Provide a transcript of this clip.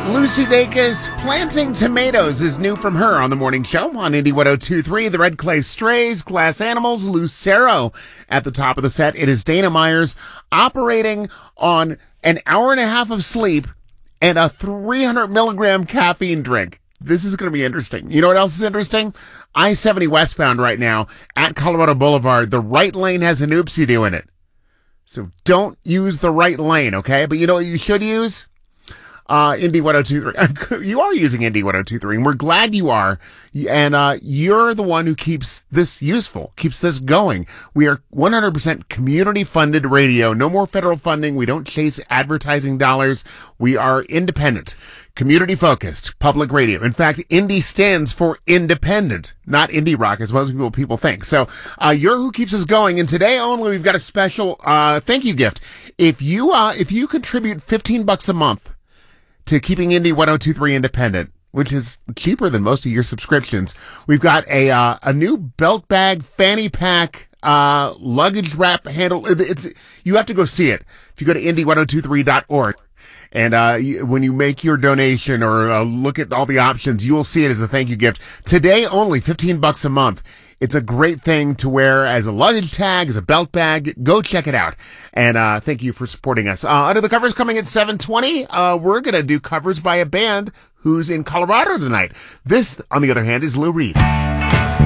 Lucy Dacus, Planting Tomatoes is new from her on the morning show on Indie 102.3. The Red Clay Strays, Glass Animals, Lucero. At the top of the set, it is Dana Myers operating on an hour and a half of sleep and a 300 milligram caffeine drink. This is going to be interesting. You know what else is interesting? I-70 westbound right now at Colorado Boulevard. The right lane has an oopsie-doo in it. So don't use the right lane, okay? But you know what you should use? Indie 102.3. You are using Indie 102.3, and we're glad you are. And you're the one who keeps this useful, keeps this going. We are 100% community-funded radio. No more federal funding. We don't chase advertising dollars. We are independent, community-focused, public radio. In fact, Indie stands for independent, not indie rock, as most people think. So you're who keeps us going. And today only, we've got a special thank you gift. If you contribute $15 a month to keeping Indie 102.3 independent, which is cheaper than most of your subscriptions, we've got a new belt bag, fanny pack, luggage wrap handle. You have to go see it. If you go to indie1023.org. And when you make your donation or look at all the options, you will see it as a thank you gift. Today only, $15 a month. It's a great thing to wear as a luggage tag, as a belt bag. Go check it out. And thank you for supporting us. Under the Covers coming at 7:20, we're going to do covers by a band who's in Colorado tonight. This, on the other hand, is Lou Reed.